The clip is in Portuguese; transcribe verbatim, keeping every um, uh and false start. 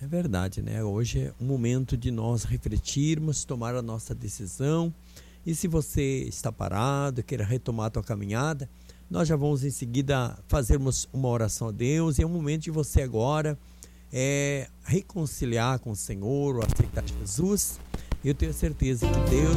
É verdade, né? Hoje é um momento de nós refletirmos, tomar a nossa decisão. E se você está parado, queira retomar a tua caminhada, nós já vamos em seguida fazermos uma oração a Deus. E é um momento de você agora é, reconciliar com o Senhor, ou aceitar Jesus. Eu tenho certeza que Deus